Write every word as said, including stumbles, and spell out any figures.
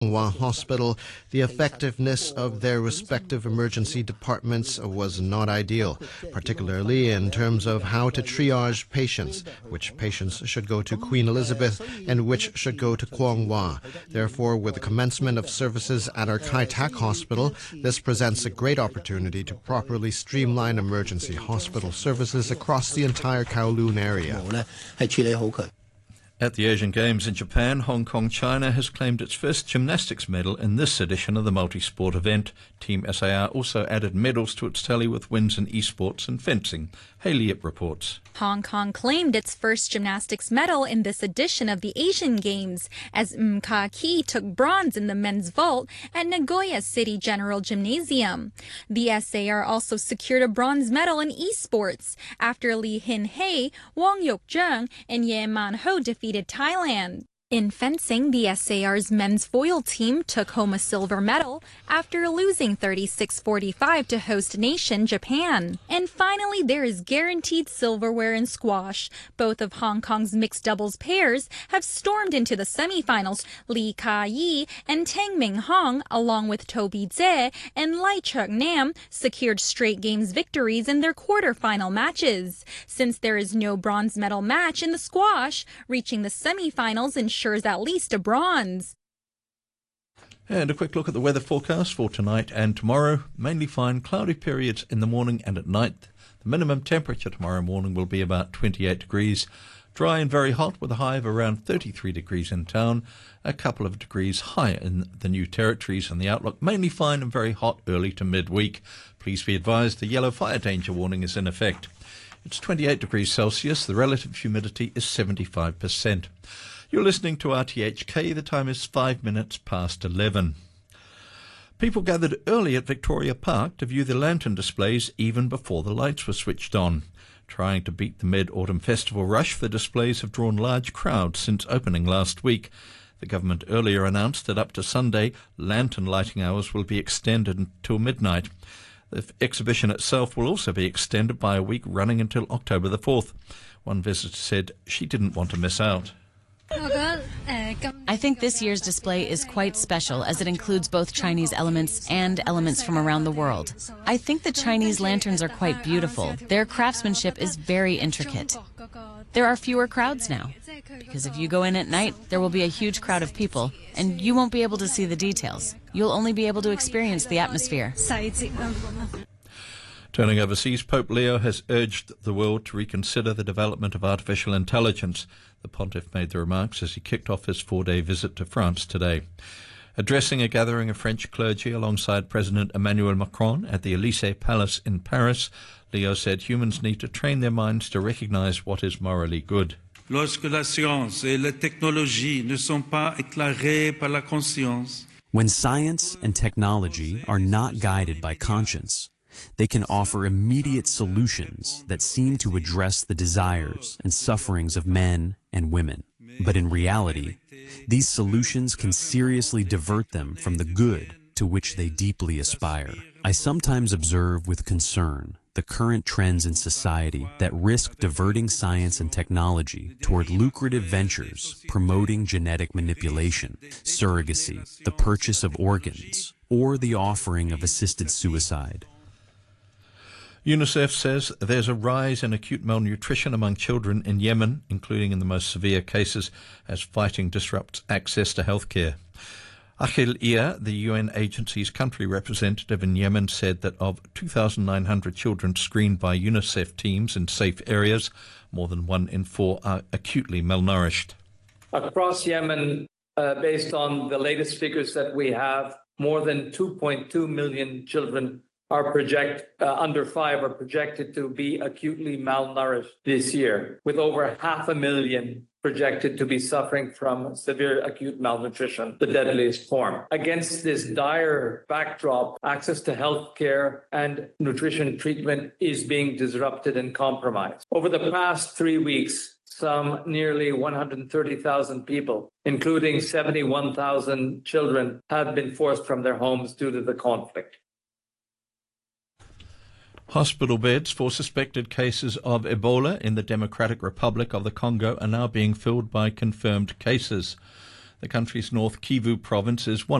Hua Hospital, the effectiveness of their respective emergency departments was not ideal, particularly in terms of how to triage patients, which patients should go to Queen Elizabeth and which should go to Kwong Wah. Therefore, with the commencement of services at our Kai Tak Hospital, this presents a great opportunity to properly streamline emergency hospital services across the entire Kowloon area. At the Asian Games in Japan, Hong Kong, China has claimed its first gymnastics medal in this edition of the multi-sport event. Team S A R also added medals to its tally with wins in esports and fencing. Hayley Yip reports. Hong Kong claimed its first gymnastics medal in this edition of the Asian Games, as M. Ka Ki took bronze in the men's vault at Nagoya City General Gymnasium. The S A R also secured a bronze medal in esports after Lee Hin Hei, Wong Yok Jung, and Ye Man Ho defeated Thailand. In fencing, the S A R's men's foil team took home a silver medal after losing thirty-six forty-five to host nation Japan. And finally, there is guaranteed silverware in squash. Both of Hong Kong's mixed doubles pairs have stormed into the semifinals. Lee Ka-yi and Tang Ming Hong, along with Toby Tse and Lai Chuk Nam, secured straight games victories in their quarterfinal matches. Since there is no bronze medal match in the squash, reaching the semifinals ensures at least a bronze. And a quick look at the weather forecast for tonight and tomorrow. Mainly fine, cloudy periods in the morning and at night. The minimum temperature tomorrow morning will be about twenty-eight degrees. Dry and very hot with a high of around thirty-three degrees in town. A couple of degrees higher in the New Territories, and the outlook mainly fine and very hot early to midweek. Please be advised the yellow fire danger warning is in effect. It's twenty-eight degrees Celsius. The relative humidity is seventy-five percent. You're listening to R T H K. The time is five minutes past eleven. People gathered early at Victoria Park to view the lantern displays even before the lights were switched on. Trying to beat the Mid-Autumn Festival rush, the displays have drawn large crowds since opening last week. The government earlier announced that up to Sunday, lantern lighting hours will be extended until midnight. The exhibition itself will also be extended by a week, running until October the fourth. One visitor said she didn't want to miss out. I think this year's display is quite special as it includes both Chinese elements and elements from around the world. I think the Chinese lanterns are quite beautiful. Their craftsmanship is very intricate. There are fewer crowds now, because if you go in at night, there will be a huge crowd of people, and you won't be able to see the details. You'll only be able to experience the atmosphere. Turning overseas, Pope Leo has urged the world to reconsider the development of artificial intelligence. The pontiff made the remarks as he kicked off his four-day visit to France today. Addressing a gathering of French clergy alongside President Emmanuel Macron at the Élysée Palace in Paris, Leo said humans need to train their minds to recognize what is morally good. Lorsque la science et la technologie ne sont pas éclairées par la conscience. When science and technology are not guided by conscience, they can offer immediate solutions that seem to address the desires and sufferings of men and women. But in reality, these solutions can seriously divert them from the good to which they deeply aspire. I sometimes observe with concern the current trends in society that risk diverting science and technology toward lucrative ventures promoting genetic manipulation, surrogacy, the purchase of organs, or the offering of assisted suicide. UNICEF says there's a rise in acute malnutrition among children in Yemen, including in the most severe cases, as fighting disrupts access to health care. Akhil Ia, the U N agency's country representative in Yemen, said that of two thousand nine hundred children screened by UNICEF teams in safe areas, more than one in four are acutely malnourished. Across Yemen, uh, based on the latest figures that we have, more than two point two million children are project uh, under five are projected to be acutely malnourished this year, with over half a million projected to be suffering from severe acute malnutrition, the deadliest form. Against this dire backdrop, access to health care and nutrition treatment is being disrupted and compromised. Over the past three weeks, some nearly one hundred thirty thousand people, including seventy-one thousand children, have been forced from their homes due to the conflict. Hospital beds for suspected cases of Ebola in the Democratic Republic of the Congo are now being filled by confirmed cases. The country's North Kivu province is one